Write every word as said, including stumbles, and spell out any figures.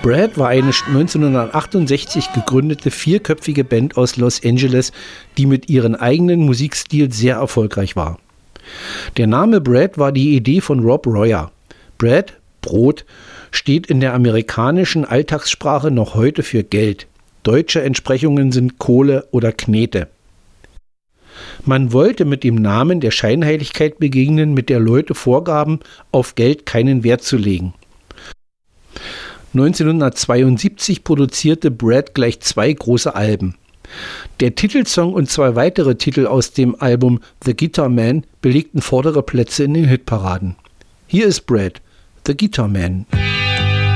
Brad war eine neunzehnhundertachtundsechzig gegründete vierköpfige Band aus Los Angeles, die mit ihrem eigenen Musikstil sehr erfolgreich war. Der Name Brad war die Idee von Rob Royer. Brad, Brot, steht in der amerikanischen Alltagssprache noch heute für Geld. Deutsche Entsprechungen sind Kohle oder Knete. Man wollte mit dem Namen der Scheinheiligkeit begegnen, mit der Leute vorgaben, auf Geld keinen Wert zu legen. neunzehnhundertzweiundsiebzig produzierte Brad gleich zwei große Alben. Der Titelsong und zwei weitere Titel aus dem Album The Guitar Man belegten vordere Plätze in den Hitparaden. Hier ist Brad, The Guitar Man.